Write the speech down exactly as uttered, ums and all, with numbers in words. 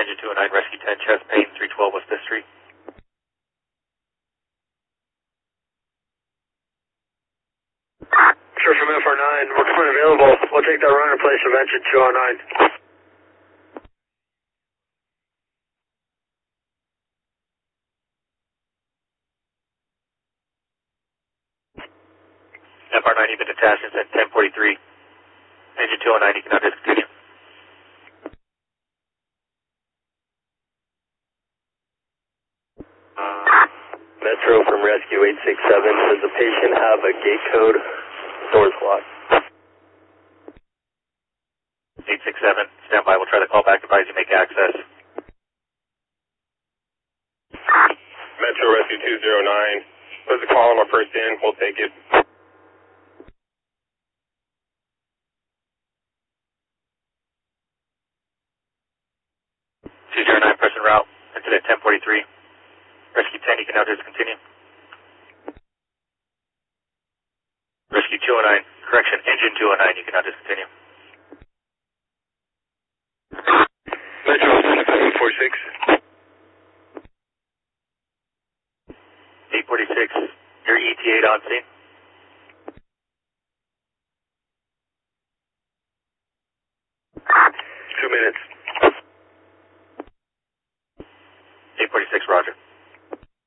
Engine two oh nine, Rescue ten, chest pain, three twelve West fifth Street. Sure, from F R nine, works point available. We'll take that run in place of engine two oh nine. F R nine, you've been detached since at ten forty-three. Engine two oh nine, you can now discontinue. Metro from Rescue eight six seven, does the patient have a gate code? Doors locked. eight six seven, stand by, we'll try to call back, advise you make access. Metro Rescue two oh nine, there's a call on our first in, we'll take it. two oh nine, press en route, incident ten forty-three. Rescue ten, you can now discontinue. Rescue two oh nine, correction, engine two oh nine, you can now discontinue. Metro seven forty-six. eight forty-six, your E T eight on scene. Two minutes. eight forty-six, roger.